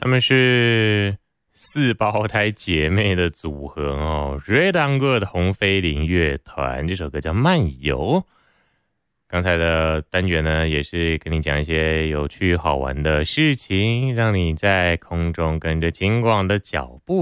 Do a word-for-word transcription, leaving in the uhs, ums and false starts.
他们是四胞胎姐妹的组合哦 ，Red and Good 红菲林乐团，这首歌叫《漫游》。刚才的单元呢，也是跟你讲一些有趣好玩的事情，让你在空中跟着金广的脚步